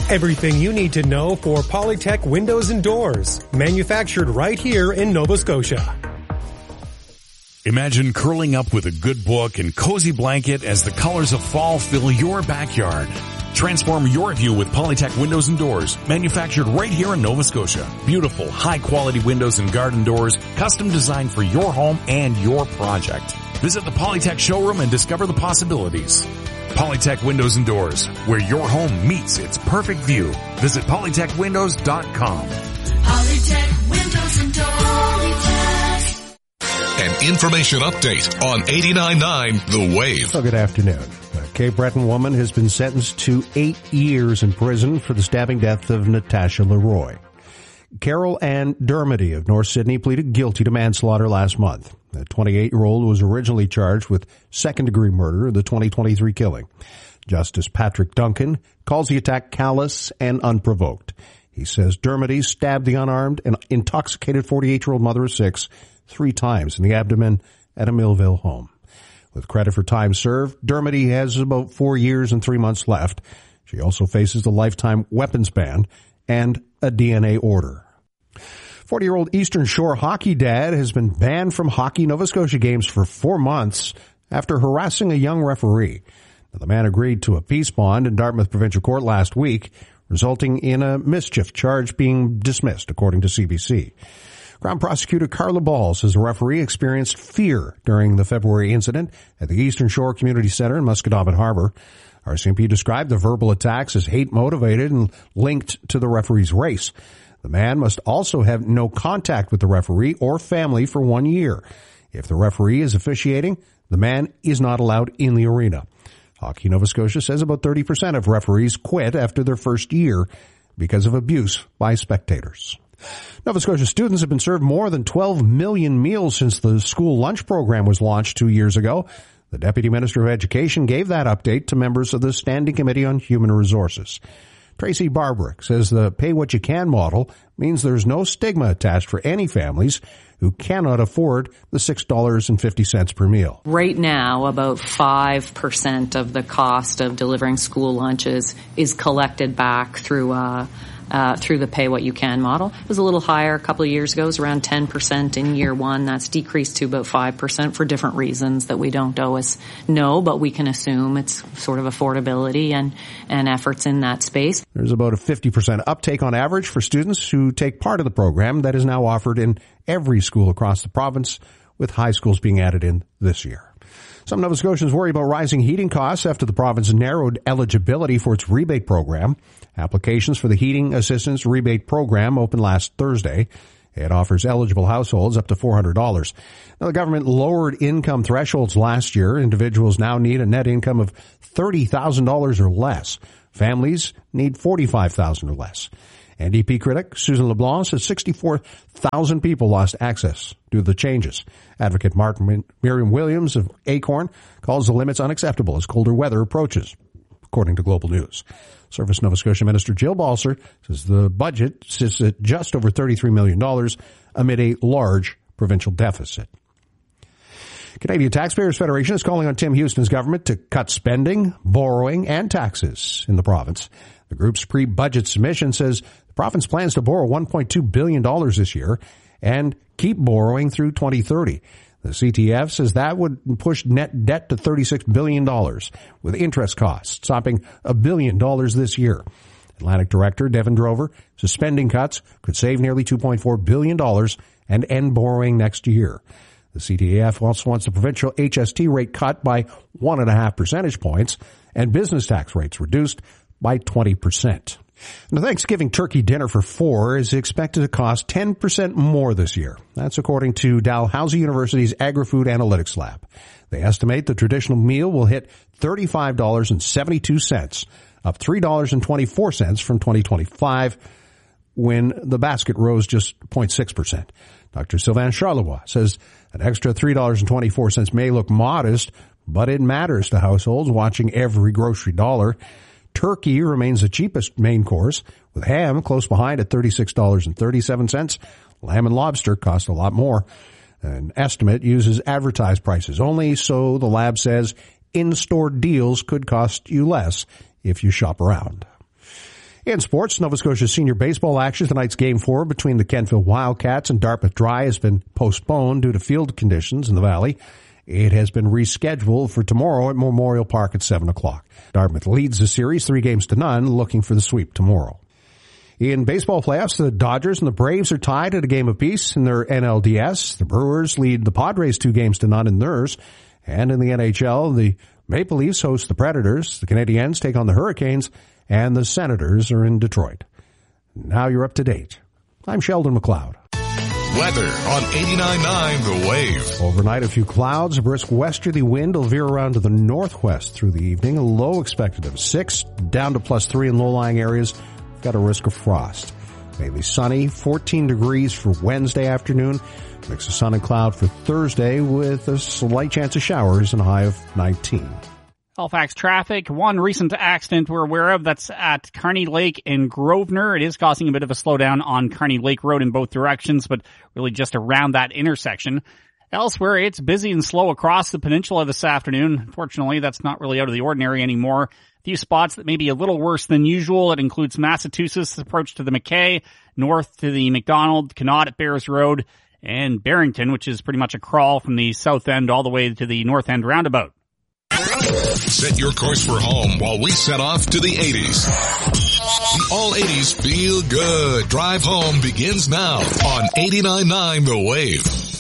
Everything you need to know for Polytech Windows and Doors. Manufactured right here in Nova Scotia. Imagine curling up with a good book and cozy blanket as the colors of fall fill your backyard. Transform your view with Polytech Windows and Doors, manufactured right here in Nova Scotia. Beautiful, high-quality windows and garden doors, custom designed for your home and your project. Visit the Polytech showroom and discover the possibilities. Polytech Windows and Doors, where your home meets its perfect view. Visit polytechwindows.com. Polytech Windows and Doors. An information update on 89.9 The Wave. Well, good afternoon. A Cape Breton woman has been sentenced to 8 years in prison for the stabbing death of Natasha Leroy. Carol Ann Dermody of North Sydney pleaded guilty to manslaughter last month. The 28-year-old was originally charged with second-degree murder of the 2023 killing. Justice Patrick Duncan calls the attack callous and unprovoked. He says Dermody stabbed the unarmed and intoxicated 48-year-old mother of 6 3 times in the abdomen at a Millville home. With credit for time served, Dermody has about 4 years and 3 months left. She also faces a lifetime weapons ban and a DNA order. 40-year-old Eastern Shore hockey dad has been banned from Hockey Nova Scotia games for 4 months after harassing a young referee. Now, the man agreed to a peace bond in Dartmouth Provincial Court last week, resulting in a mischief charge being dismissed, according to CBC. Crown Prosecutor Carla Ball says the referee experienced fear during the February incident at the Eastern Shore Community Centre in Musquedominant Harbour. RCMP described the verbal attacks as hate-motivated and linked to the referee's race. The man must also have no contact with the referee or family for 1 year. If the referee is officiating, the man is not allowed in the arena. Hockey Nova Scotia says about 30% of referees quit after their first year because of abuse by spectators. Nova Scotia students have been served more than 12 million meals since the school lunch program was launched 2 years ago. The Deputy Minister of Education gave that update to members of the Standing Committee on Human Resources. Tracy Barbrick says the pay what you can model means there's no stigma attached for any families who cannot afford the $6.50 per meal. Right now, about 5% of the cost of delivering school lunches is collected back through the pay what you can model. It was a little higher a couple of years ago. It was around 10% in year one. That's decreased to about 5% for different reasons that we don't always know, but we can assume it's sort of affordability and efforts in that space. There's about a 50% uptake on average for students who take part of the program that is now offered in every school across the province, with high schools being added in this year. Some Nova Scotians worry about rising heating costs after the province narrowed eligibility for its rebate program. Applications for the Heating Assistance Rebate Program opened last Thursday. It offers eligible households up to $400. Now, the government lowered income thresholds last year. Individuals now need a net income of $30,000 or less. Families need $45,000 or less. NDP critic Susan LeBlanc says 64,000 people lost access due to the changes. Advocate Miriam Williams of Acorn calls the limits unacceptable as colder weather approaches, according to Global News. Service Nova Scotia Minister Jill Balser says the budget sits at just over $33 million amid a large provincial deficit. Canadian Taxpayers Federation is calling on Tim Houston's government to cut spending, borrowing, and taxes in the province. The group's pre-budget submission says the province plans to borrow $1.2 billion this year and keep borrowing through 2030. The CTF says that would push net debt to $36 billion, with interest costs topping $1 billion this year. Atlantic Director Devin Drover says spending cuts could save nearly $2.4 billion and end borrowing next year. The CTF also wants the provincial HST rate cut by 1.5 percentage points and business tax rates reduced by 20%. The Thanksgiving turkey dinner for 4 is expected to cost 10% more this year. That's according to Dalhousie University's Agri-Food Analytics Lab. They estimate the traditional meal will hit $35.72, up $3.24 from 2025, when the basket rose just 0.6%. Dr. Sylvain Charlevoix says an extra $3.24 may look modest, but it matters to households watching every grocery dollar. Turkey remains the cheapest main course, with ham close behind at $36.37. Lamb and lobster cost a lot more. An estimate uses advertised prices only, so the lab says in-store deals could cost you less if you shop around. In sports, Nova Scotia senior baseball action. Tonight's Game 4 between the Kentville Wildcats and Dartmouth Dry has been postponed due to field conditions in the Valley. It has been rescheduled for tomorrow at Memorial Park at 7 o'clock. Dartmouth leads the series 3-0, looking for the sweep tomorrow. In baseball playoffs, the Dodgers and the Braves are tied at a game apiece in their NLDS. The Brewers lead the Padres 2-0 in theirs. And in the NHL, the Maple Leafs host the Predators, the Canadiens take on the Hurricanes, and the Senators are in Detroit. Now you're up to date. I'm Sheldon McLeod. Weather on 89.9 The Wave. Overnight, a few clouds. A brisk westerly wind will veer around to the northwest through the evening. A low expected of 6, down to +3 in low-lying areas. Got a risk of frost. Mainly sunny, 14 degrees for Wednesday afternoon. Mix of sun and cloud for Thursday with a slight chance of showers and a high of 19. Halifax traffic. One recent accident we're aware of, that's at Carney Lake in Grosvenor. It is causing a bit of a slowdown on Carney Lake Road in both directions, but really just around that intersection. Elsewhere, it's busy and slow across the peninsula this afternoon. Unfortunately, that's not really out of the ordinary anymore. A few spots that may be a little worse than usual. It includes Massachusetts' approach to the McKay, north to the McDonald, Connaught at Bears Road, and Barrington, which is pretty much a crawl from the south end all the way to the north end roundabout. Set your course for home while we set off to the 80s. The All 80s Feel Good Drive Home begins now on 89.9 The Wave.